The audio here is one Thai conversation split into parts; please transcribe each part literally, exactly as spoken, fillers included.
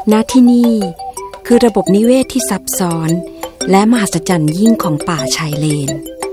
ณที่นี่คือระบบนิเวศที่ซับซ้อนและมหัศจรรย์ยิ่งของป่าชายเลน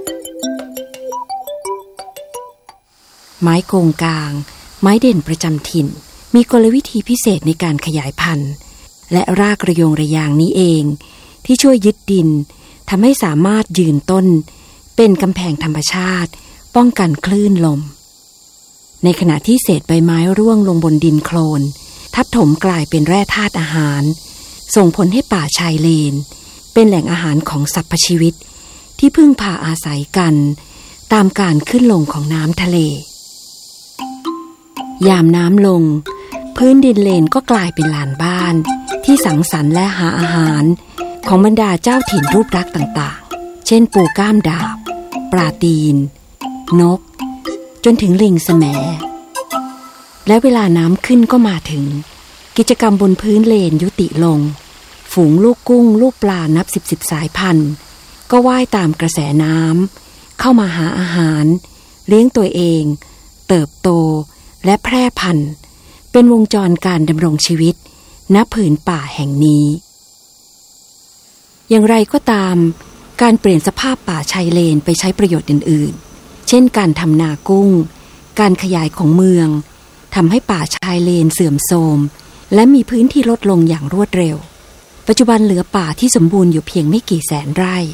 ไม้โกงกางไม้เด่นประจำถิ่นมีกลวิธีพิเศษในการขยายพันธุ์และรากระโยงระยางนี้เองที่ช่วยยึดดินทำให้สามารถยืนต้นเป็นกำแพงธรรมชาติป้องกันคลื่นลมในขณะที่เศษใบไม้ร่วงลงบนดินโคลนทับถมกลายเป็นแร่ธาตุอาหารส่งผลให้ป่าชายเลนเป็นแหล่งอาหารของสรรพชีวิตที่พึ่งพาอาศัยกันตามการขึ้นลงของน้ำทะเลยามน้ำลงพื้นดินเลนก็กลายเป็นลานบ้านที่สังสรรค์และหาอาหารของบรรดาเจ้าถิ่นรูปรักษ์ต่างๆเช่นปูก้ามดาบปลาตีนนกจนถึงลิงแสมและเวลาน้ำขึ้นก็มาถึงกิจกรรมบนพื้นเลนยุติลงฝูงลูกกุ้งลูกปลานับสิบสิบสายพันธุ์ก็ว่ายตามกระแสน้ำเข้ามาหาอาหารเลี้ยงตัวเองเติบโตและแพร่พันธุ์เป็นวงจรการดำรงชีวิตณผืนป่าแห่งนี้อย่างไรก็ตามการเปลี่ยนสภาพป่าชายเลนไปใช้ประโยชน์อื่นๆเช่นการทำนากุ้งการขยายของเมืองทำให้ป่าชายเลนเสื่อมโทรมและมีพื้นที่ลดลงอย่างรวดเร็วปัจจุบันเหลือป่าที่สมบูรณ์อยู่เพียงไม่กี่แสนไร่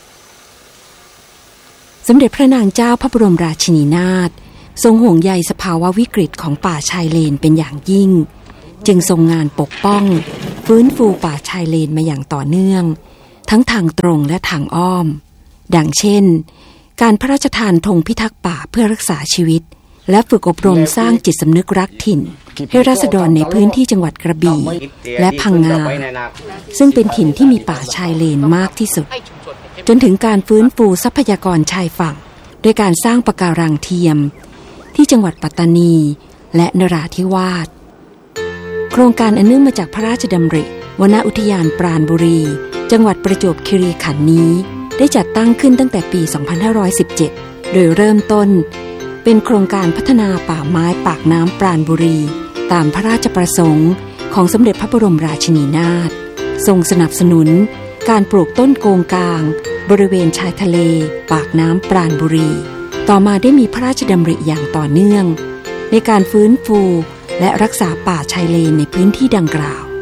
สมเด็จพระนางเจ้าพระบรมราชินีนาถทรงห่วงใยสภาวะวิกฤตของป่าชายเลนเป็นอย่างยิ่งจึงทรงงานปกป้องฟื้นฟูป่าชายเลนมาอย่างต่อเนื่องทั้งทางตรงและทางอ้อมดังเช่นการพระราชทานธงพิทักษ์ป่าเพื่อรักษาชีวิตและฝึกอบรมสร้างจิตสำนึกรักถิ่นให้ราษฎรในพื้นที่จังหวัดกระบี่และพังงาซึ่งเป็นถิ่นที่มีป่าชายเลนมากที่สุดจนถึงการฟื้นฟูทรัพยากรชายฝั่งโดยการสร้างปะการังเทียมที่จังหวัดปัตตานีและนราธิวาสโครงการอันเนื่องมาจากพระราชดำริวนอุทยานปราณบุรีจังหวัดประจวบคีรีขันธ์นี้ได้จัดตั้งขึ้นตั้งแต่ปีสองพันห้าร้อยสิบเจ็ดโดยเริ่มต้นเป็นโครงการพัฒนาป่าไม้ปากน้ำปราณบุรีตามพระราชประสงค์ของสมเด็จพระบรมราชินีนาถทรงสนับสนุนการปลูกต้นโกงกางบริเวณชายทะเลปากน้ำปราณบุรีต่อมาได้มีพระราชดำริอย่างต่อเนื่องในการฟื้นฟูและรักษาป่าชายเลนในพื้นที่ดังกล่าว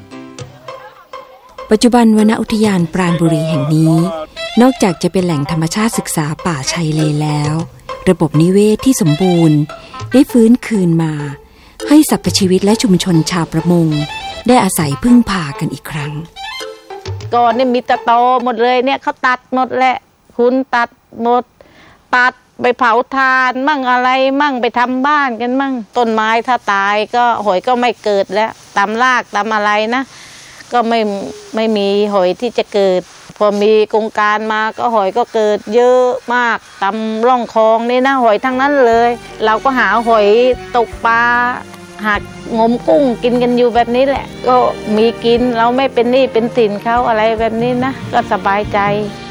ปัจจุบันวนอุทยานปราณบุรีแห่งนี้นอกจากจะเป็นแหล่งธรรมชาติศึกษาป่าชายเลนแล้วระบบนิเวศที่สมบูรณ์ได้ฟื้นคืนมาให้สรรพชีวิตและชุมชนชาวประมงได้อาศัยพึ่งพากันอีกครั้งก่อนเนี่ยมีตะตอหมดเลยเนี่ยเขาตัดหมดแหละคุณตัดหมดตัดไปเผาทานมั่งอะไรมั่งไปทำบ้านกันมั่งต้นไม้ถ้าตายก็หอยก็ไม่เกิดแล้วตามรากตามอะไรนะก็ไม่ไม่มีหอยที่จะเกิดพอมีโครงการมาก็หอยก็เกิดเยอะมากตามร่องคลองนี่นะหอยทั้งนั้นเลยเราก็หาหอยตกปลาหางมกุ้งกินกันอยู่แบบนี้แหละก็มีกินเราไม่เป็นหนี้เป็นสินเขาอะไรแบบนี้นะก็สบายใจ